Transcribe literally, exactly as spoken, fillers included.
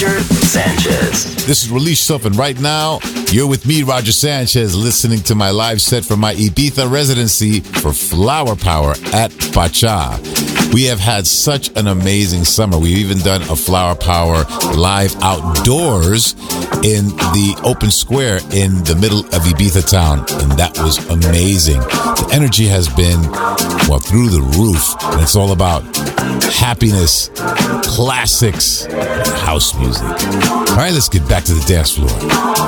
Roger Sanchez. This is Release Stuff, and right now, you're with me, Roger Sanchez, listening to my live set from my Ibiza residency for Flower Power at Pacha. We have had such an amazing summer. We've even done a Flower Power live outdoors in the open square in the middle of Ibiza town, and that was amazing. The energy has been, well, through the roof, and it's all about happiness, classics, and house music. All right, let's get back to the dance floor.